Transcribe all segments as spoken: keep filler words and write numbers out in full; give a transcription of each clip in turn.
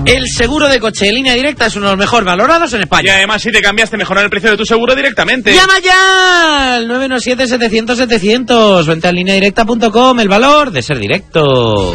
El seguro de coche en Línea Directa es uno de los mejor valorados en España. Y además, si te cambias, te mejoran el precio de tu seguro directamente. ¡Llama ya! Al nueve uno siete, setecientos, setecientos. Vente a línea directa punto com. El valor de ser directo.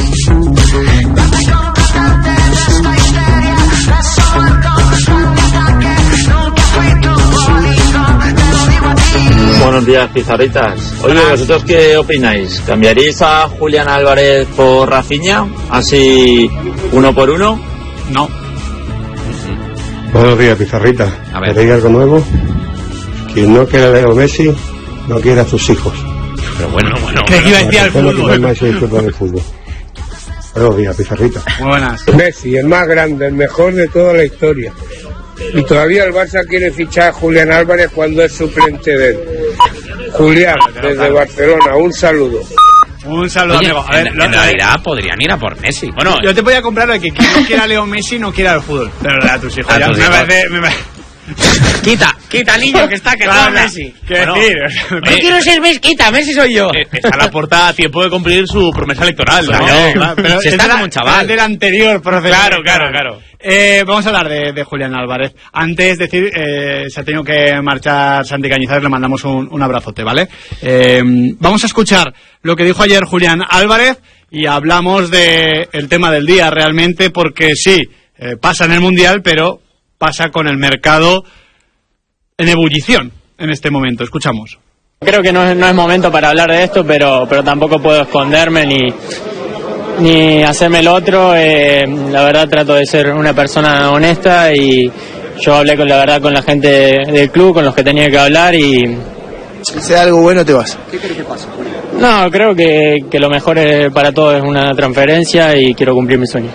Buenos días, pizarritas. Oye, ¿vosotros qué opináis? ¿Cambiaríais a Julián Álvarez por Rafinha? Así, uno por uno. No. Buenos días, pizarrita. A ver. ¿Queréis algo nuevo? Quien no quiera a Leo Messi, no quiere a sus hijos. Pero bueno, bueno. ¿Qué iba a decir al fútbol? Messi el fútbol del fútbol. Buenos días, pizarrita. Muy buenas. Messi, el más grande, el mejor de toda la historia. Y todavía el Barça quiere fichar a Julián Álvarez cuando es suplente de él. Julián, desde Barcelona, un saludo. Un saludo, Oye, amigo. A ver, en, lo- en realidad podrían ir a por Messi. Bueno, yo te podía comprar de que quien no quiera a Leo Messi no quiera el fútbol. Pero a tus hijos. A ya tus me hijos. parece- me parece- Quita, quita niño que está, que Claro, juega Messi. ¿qué Bueno, decir? no quiero ser Messi, quita, Messi soy yo. Eh, Está a la puerta a tiempo de cumplir su promesa electoral, ¿no? Claro, Claro, pero si es está de la- como un chaval. Del anterior proceso. Claro, claro, claro. Eh, vamos a hablar de, de Julián Álvarez. Antes, decir, eh, se ha tenido que marchar Santi Cañizares, le mandamos un, un abrazote, ¿vale? Eh, vamos a escuchar lo que dijo ayer Julián Álvarez y hablamos de el tema del día realmente, porque sí, eh, pasa en el Mundial, pero pasa con el mercado en ebullición en este momento. Escuchamos. Creo que no es, no es momento para hablar de esto, pero, pero tampoco puedo esconderme ni, ni hacerme el otro. Eh, la verdad trato de ser una persona honesta y yo hablé con la verdad con la gente del club, con los que tenía que hablar y... Si sea algo bueno te vas. ¿Qué crees que pasa? No, creo que, que lo mejor es, para todos es una transferencia y quiero cumplir mi sueño.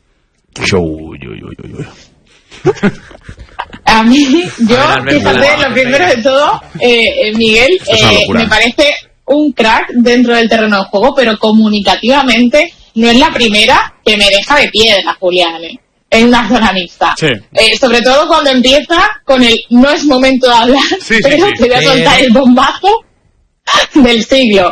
A mí, yo, A ver, Alberto, fíjate, dale. lo primero de todo, eh, eh, Miguel, Esto es una eh, locura. me parece un crack dentro del terreno de juego, pero comunicativamente no es la primera que me deja de piedra, Julián, eh, en una zona mixta. Sí. Eh, sobre todo cuando empieza con el no es momento de hablar, Sí, sí, pero sí. te voy a soltar Eh. el bombazo del siglo.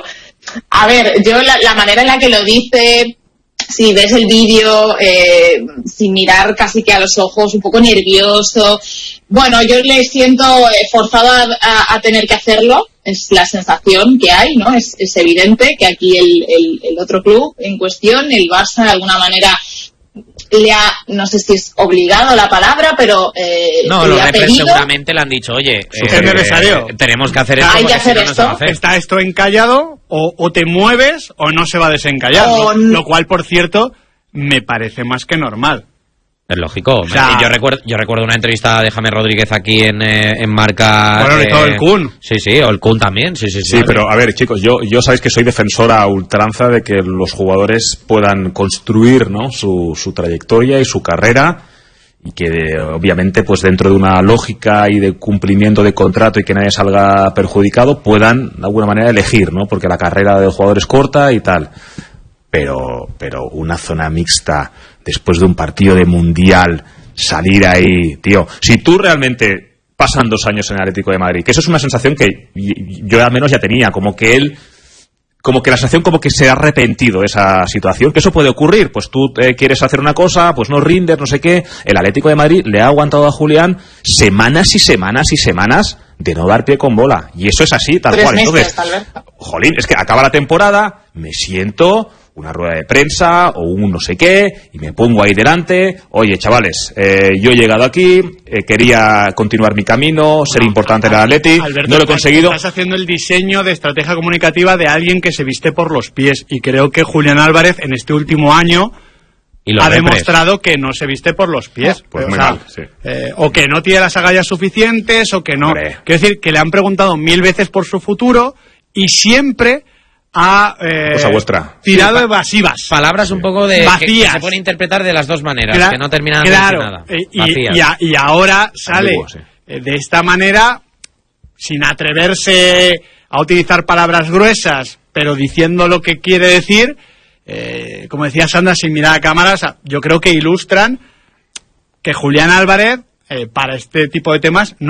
A ver, yo la, la manera en la que lo dice, si ves el vídeo, eh, sin mirar casi que a los ojos, un poco nervioso. Bueno, yo le siento eh, forzado a, a, a tener que hacerlo, es la sensación que hay, ¿no? Es, es evidente que aquí el, el, el otro club en cuestión, el Barça, de alguna manera le ha, no sé si es obligado la palabra, pero eh, No, le los ha refres pedido. seguramente le han dicho, oye, Su necesario. tenemos que hacer esto. Hay que porque hacer si no, no se va a esto. hacer. Está esto encallado, o, o te mueves o no se va a desencallar. O Lo, n- lo cual, por cierto, me parece más que normal. Es lógico. O sea- yo recuerdo yo recuerdo una entrevista de James Rodríguez aquí en, eh, en Marca. Bueno, y todo el Kun. Sí, sí, o el Kun también. Sí, sí, sí. Sí, pero a ver, chicos, yo, yo sabéis que soy defensora a ultranza de que los jugadores puedan construir, ¿no?, su, su trayectoria y su carrera, y que eh, obviamente pues dentro de una lógica y de cumplimiento de contrato y que nadie salga perjudicado, puedan de alguna manera elegir, ¿no?, porque la carrera del jugador es corta y tal. Pero, pero una zona mixta después de un partido de mundial, salir ahí, tío, si tú realmente pasan dos años en el Atlético de Madrid, que eso es una sensación que y- yo al menos ya tenía, como que él, como que la sensación como que se ha arrepentido de esa situación, que eso puede ocurrir, pues tú eh, quieres hacer una cosa, pues no rindes, no sé qué. El Atlético de Madrid le ha aguantado a Julián semanas y semanas y semanas de no dar pie con bola, y eso es así, tal Tres cual. meses, Entonces, tal vez. jolín, es que acaba la temporada, me siento, una rueda de prensa o un no sé qué, y me pongo ahí delante, oye chavales, eh, yo he llegado aquí, eh, quería continuar mi camino, ser importante en el Atleti, Alberto, no lo he estás- conseguido. Estás haciendo el diseño de estrategia comunicativa de alguien que se viste por los pies, y creo que Julián Álvarez en este último año Y los ha repres. demostrado que no se viste por los pies. Pues O muy sea, mal, sí. eh, o que no tiene las agallas suficientes, o que no. Hombre. Quiero decir, que le han preguntado mil veces por su futuro y siempre ha eh, Cosa vuestra. tirado Sí, pa- evasivas. Palabras un poco de que, que Vacías. se pueden interpretar de las dos maneras, Cla- que no terminan claro, de nada. eh, y, Vacías. y a- y ahora sale Ambiguo, sí. eh, de esta manera, sin atreverse a utilizar palabras gruesas, pero diciendo lo que quiere decir, eh, como decía Sandra, sin mirar a cámaras. Yo creo que ilustran que Julián Álvarez, eh, para este tipo de temas, no